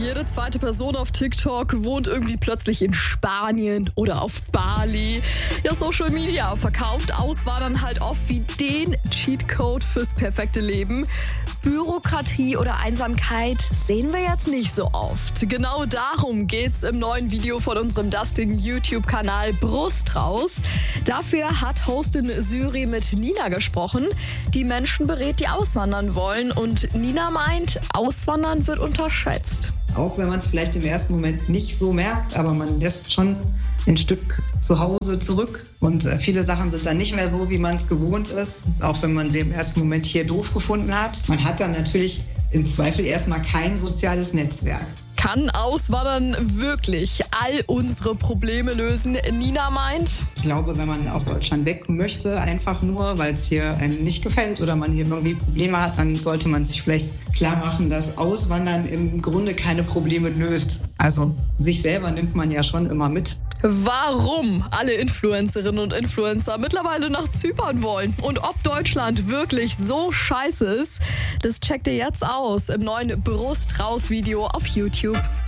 Jede zweite Person auf TikTok wohnt irgendwie plötzlich in Spanien oder auf Bali. Ja, Social Media verkauft Auswandern halt oft wie den Cheatcode fürs perfekte Leben. Bürokratie oder Einsamkeit sehen wir jetzt nicht so oft. Genau darum geht's im neuen Video von unserem Dustin YouTube-Kanal Brust raus. Dafür hat Hostin Syri mit Nina gesprochen, die Menschen berät, die auswandern wollen. Und Nina meint, Auswandern wird unterschätzt. Auch wenn man es vielleicht im ersten Moment nicht so merkt, aber man lässt schon ein Stück zu Hause zurück. Und viele Sachen sind dann nicht mehr so, wie man es gewohnt ist, auch wenn man sie im ersten Moment hier doof gefunden hat. Man hat dann natürlich im Zweifel erstmal kein soziales Netzwerk. Kann Auswandern wirklich all unsere Probleme lösen? Nina meint, ich glaube, wenn man aus Deutschland weg möchte, einfach nur, weil es hier einem nicht gefällt oder man hier irgendwie Probleme hat, dann sollte man sich vielleicht klar machen, dass Auswandern im Grunde keine Probleme löst. Also sich selber nimmt man ja schon immer mit. Warum alle Influencerinnen und Influencer mittlerweile nach Zypern wollen und ob Deutschland wirklich so scheiße ist, das checkt ihr jetzt aus im neuen Brust raus Video auf YouTube.